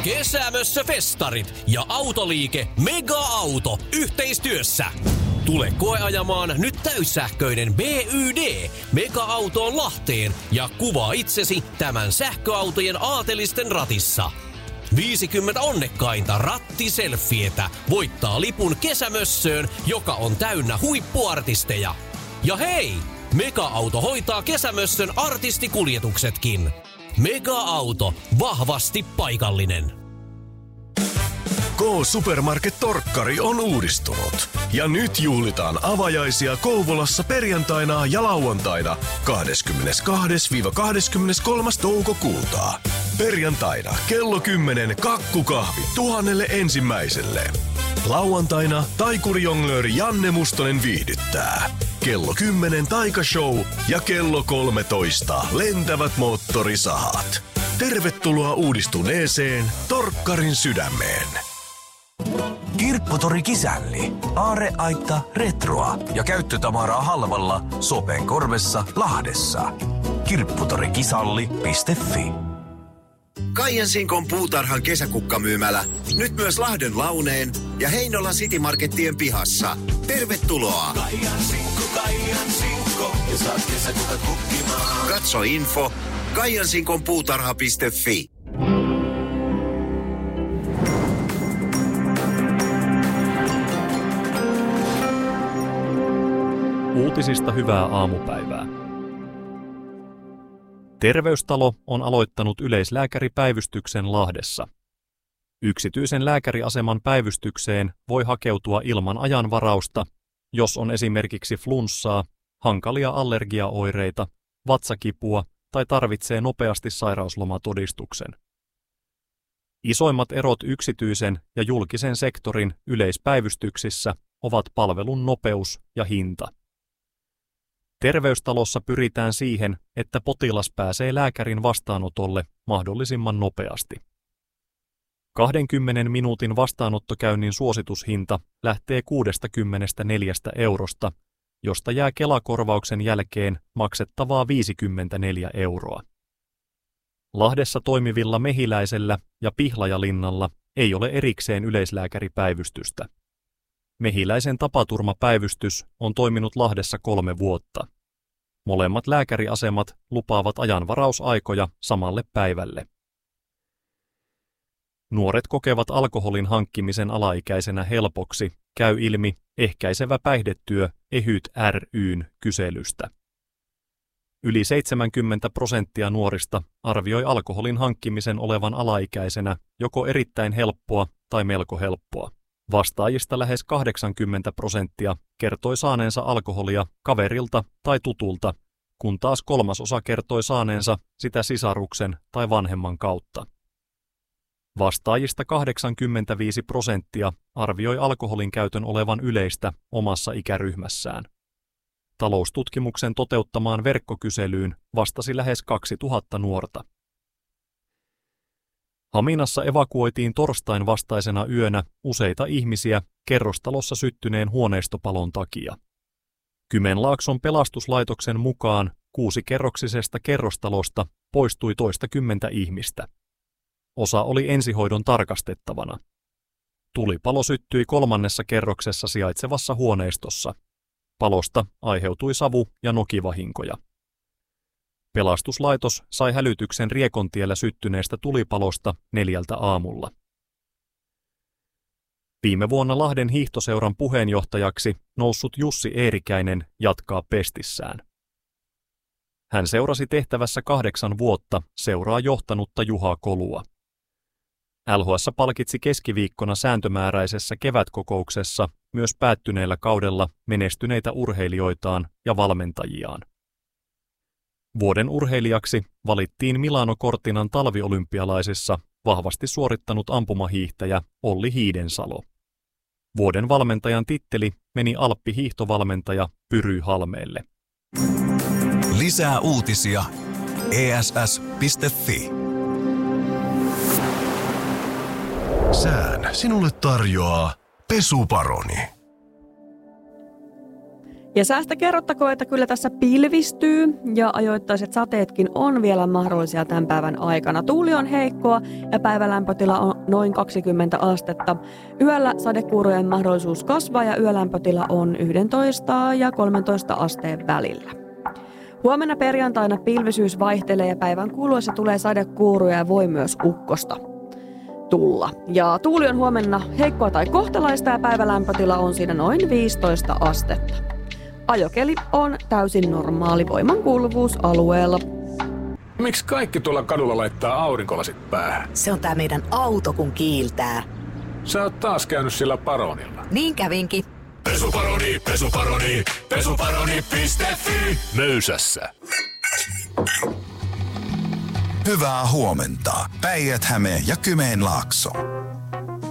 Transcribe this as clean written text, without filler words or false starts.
Kesämössöfestarit ja autoliike Mega Auto yhteistyössä. Tule koeajamaan nyt täyssähköinen BYD Mega-autoon Lahteen ja kuvaa itsesi tämän sähköautojen aatelisten ratissa. 50 onnekkainta rattiselfietä voittaa lipun kesämössöön, joka on täynnä huippuartisteja. Ja hei! Mega-auto hoitaa kesämössön artistikuljetuksetkin. Mega-auto. Vahvasti paikallinen. K-Supermarket Torkkari on uudistunut. Ja nyt juhlitaan avajaisia Kouvolassa perjantaina ja lauantaina 22-23. toukokuuta. Perjantaina kello 10 kakkukahvi 1000 ensimmäiselle. Lauantaina taikurijonglööri Janne Mustonen viihdyttää. Kello 10 taikashow ja kello 13 lentävät moottorisahat. Tervetuloa uudistuneeseen Torkkarin sydämeen. Kirpputori Kisälli. Aarreaitta, retroa ja käyttötavaraa halvalla Sopenkorvessa, Lahdessa. Kirpputorikisalli.fi. Kaijansinkon puutarhan kesäkukkamyymälä. Nyt myös Lahden Launeen ja Heinolan City Markettien pihassa. Tervetuloa! Kaijansinkko, ja saat kesäkukat kukkimaan. Katso info kaijansinkonpuutarha.fi. Uutisista hyvää aamupäivää. Terveystalo on aloittanut yleislääkäripäivystyksen Lahdessa. Yksityisen lääkäriaseman päivystykseen voi hakeutua ilman ajanvarausta, jos on esimerkiksi flunssaa, hankalia allergiaoireita, vatsakipua tai tarvitsee nopeasti sairauslomatodistuksen. Isoimmat erot yksityisen ja julkisen sektorin yleispäivystyksissä ovat palvelun nopeus ja hinta. Terveystalossa pyritään siihen, että potilas pääsee lääkärin vastaanotolle mahdollisimman nopeasti. 20 minuutin vastaanottokäynnin suositushinta lähtee 64 eurosta, josta jää Kela-korvauksen jälkeen maksettavaa 54 euroa. Lahdessa toimivilla Mehiläisellä ja Pihlajalinnalla ei ole erikseen yleislääkäripäivystystä. Mehiläisen tapaturmapäivystys on toiminut Lahdessa 3 vuotta. Molemmat lääkäriasemat lupaavat ajanvarausaikoja samalle päivälle. Nuoret kokevat alkoholin hankkimisen alaikäisenä helpoksi, käy ilmi Ehkäisevä päihdetyö EHYT ry:n kyselystä. Yli 70% nuorista arvioi alkoholin hankkimisen olevan alaikäisenä joko erittäin helppoa tai melko helppoa. Vastaajista lähes 80% kertoi saaneensa alkoholia kaverilta tai tutulta, kun taas 1/3 kertoi saaneensa sitä sisaruksen tai vanhemman kautta. Vastaajista 85% arvioi alkoholin käytön olevan yleistä omassa ikäryhmässään. Taloustutkimuksen toteuttamaan verkkokyselyyn vastasi lähes 2000 nuorta. Haminassa evakuoitiin torstain vastaisena yönä useita ihmisiä kerrostalossa syttyneen huoneistopalon takia. Kymenlaakson pelastuslaitoksen mukaan 6-kerroksisesta kerrostalosta poistui toistakymmentä ihmistä. Osa oli ensihoidon tarkastettavana. Tulipalo syttyi 3. kerroksessa sijaitsevassa huoneistossa. Palosta aiheutui savu- ja nokivahinkoja. Pelastuslaitos sai hälytyksen Riekontiellä syttyneestä tulipalosta 4 aamulla. Viime vuonna Lahden hiihtoseuran puheenjohtajaksi noussut Jussi Eerikäinen jatkaa pestissään. Hän seurasi tehtävässä 8 vuotta seuraa johtanutta Juha Kolua. LHS palkitsi keskiviikkona sääntömääräisessä kevätkokouksessa myös päättyneellä kaudella menestyneitä urheilijoitaan ja valmentajiaan. Vuoden urheilijaksi valittiin Milano Cortinan talviolympialaisissa vahvasti suorittanut ampumahiihtäjä Olli Hiidensalo. Vuoden valmentajan titteli meni Alppi-hiihtovalmentaja Pyry Halmeelle. Lisää uutisia ESS.fi. Sään sinulle tarjoaa Pesuparoni. Ja säästä kerrottakoon, että kyllä tässä pilvistyy ja ajoittaiset sateetkin on vielä mahdollisia tämän päivän aikana. Tuuli on heikkoa ja päivälämpötila on noin 20 astetta. Yöllä sadekuurojen mahdollisuus kasvaa ja yölämpötila on 11 ja 13 asteen välillä. Huomenna perjantaina pilvisyys vaihtelee ja päivän kuluessa tulee sadekuuruja ja voi myös ukkosta tulla. Ja tuuli on huomenna heikkoa tai kohtalaista ja päivälämpötila on siinä noin 15 astetta. Ajokeli on täysin normaali voimankuuluvuusalueella. Miksi kaikki tuolla kadulla laittaa aurinkolasit päähän? Se on tää meidän auto, kun kiiltää. Sä oot taas käynyt sillä Paronilla. Niin kävinkin. Pesuparoni, pesuparoni, pesuparoni.fi. Möysässä. Hyvää huomenta. Päijät-Häme ja Kymenlaakso.